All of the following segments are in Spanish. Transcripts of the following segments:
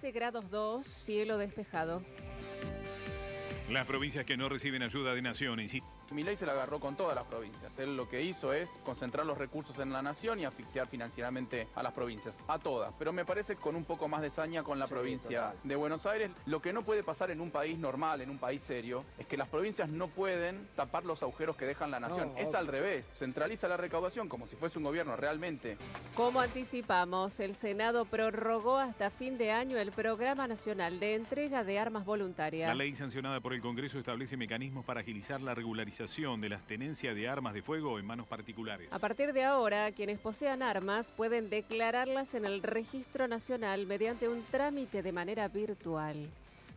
13 grados 2, cielo despejado. Las provincias que no reciben ayuda de Nación, Milei se la agarró con todas las provincias. Él lo que hizo es concentrar los recursos en la nación y asfixiar financieramente a las provincias, a todas. Pero me parece con un poco más de saña con la provincia de Buenos Aires. Lo que no puede pasar en un país normal, en un país serio, es que las provincias no pueden tapar los agujeros que dejan la nación. Es al revés. Centraliza la recaudación como si fuese un gobierno realmente. Como anticipamos, el Senado prorrogó hasta fin de año el Programa Nacional de Entrega de Armas Voluntarias. La ley sancionada por el Congreso establece mecanismos para agilizar la regularización de las tenencias de armas de fuego en manos particulares. A partir de ahora, quienes posean armas pueden declararlas en el Registro Nacional mediante un trámite de manera virtual.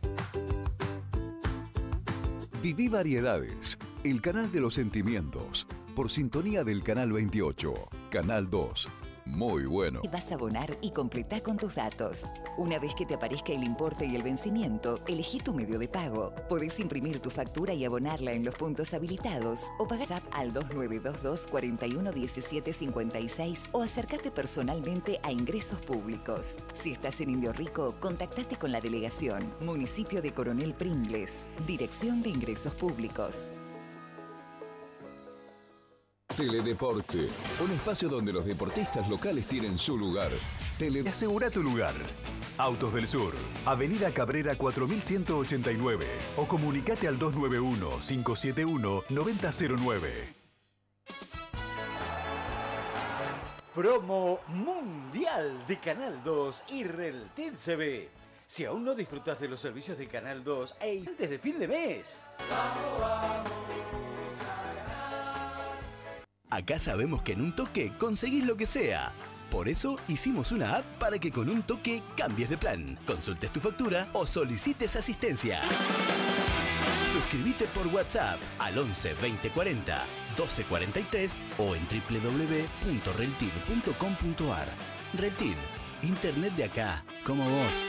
Viví Variedades, el canal de los sentimientos, por sintonía del Canal 28, Canal 2. Muy bueno. Vas a abonar y completá con tus datos. Una vez que te aparezca el importe y el vencimiento, elegí tu medio de pago. Podés imprimir tu factura y abonarla en los puntos habilitados o pagar al 2922 41 17 56 o acércate personalmente a Ingresos Públicos. Si estás en Indio Rico, contactate con la delegación. Municipio de Coronel Pringles. Dirección de Ingresos Públicos. Teledeporte, un espacio donde los deportistas locales tienen su lugar. Asegura tu lugar. Autos del Sur, Avenida Cabrera 4189 o comunicate al 291-571-9009. Promo Mundial de Canal 2 y Relted CB. Si aún no disfrutas de los servicios de Canal 2 antes de fin de mes. Acá sabemos que en un toque conseguís lo que sea. Por eso hicimos una app para que con un toque cambies de plan, consultes tu factura o solicites asistencia. Suscríbete por WhatsApp al 11 20 40 12 43 o en www.reltid.com.ar. Reltid, internet de acá, como vos.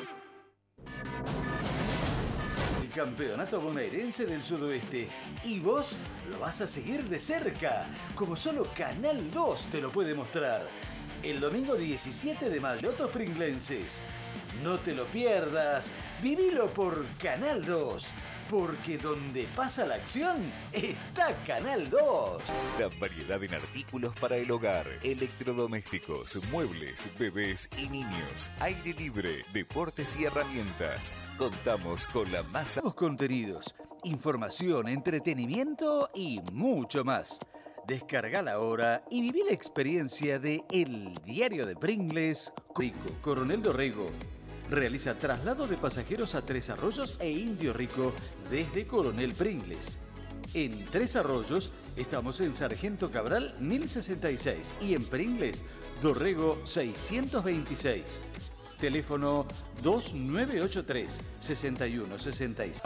Campeonato bonaerense del sudoeste. Y vos lo vas a seguir de cerca, como solo Canal 2 te lo puede mostrar. El domingo 17 de mayo, Lotos Pringlenses. No te lo pierdas, vivilo por Canal 2, porque donde pasa la acción está Canal 2. Gran variedad en artículos para el hogar, electrodomésticos, muebles, bebés y niños, aire libre, deportes y herramientas. Contamos con la más... contenidos, información, entretenimiento y mucho más. Descargala ahora y viví la experiencia de El Diario de Pringles. Coronel Dorrego realiza traslado de pasajeros a Tres Arroyos e Indio Rico desde Coronel Pringles. En Tres Arroyos estamos en Sargento Cabral 1066 y en Pringles Dorrego 626. Teléfono 2983 6166.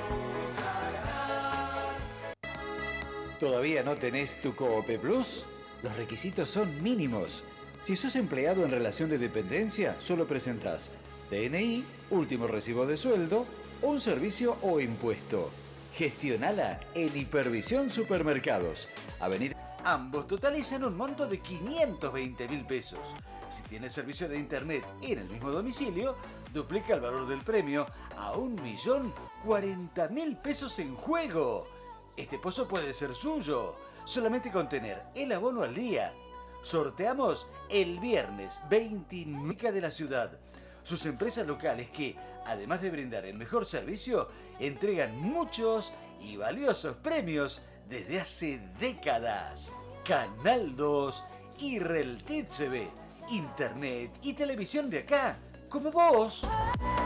¿Todavía no tenés tu Coope Plus? Los requisitos son mínimos. Si sos empleado en relación de dependencia, solo presentás DNI, último recibo de sueldo, un servicio o impuesto. Gestionala en Hipervisión Supermercados. Avenida. Ambos totalizan un monto de 520.000 pesos. Si tienes servicio de internet en el mismo domicilio, duplica el valor del premio a 1.040.000 pesos en juego. Este pozo puede ser suyo, solamente con tener el abono al día. Sorteamos el viernes 29 de la ciudad. Sus empresas locales que, además de brindar el mejor servicio, entregan muchos y valiosos premios desde hace décadas. Canal 2 y Relted CB, internet y televisión de acá, como vos.